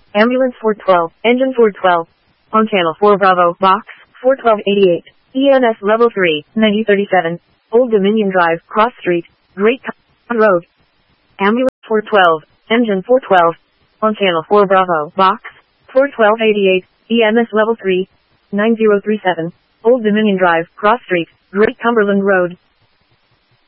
Ambulance 412, Engine 412. On Channel 4 Bravo, Box 41288. EMS Level 3, 9037. Old Dominion Drive, Cross Street, Great Road. Ambulance 412, Engine 412. On Channel 4 Bravo, Box 41288. EMS Level 3, 9037. Old Dominion Drive, Cross Street, Great Cumberland Road.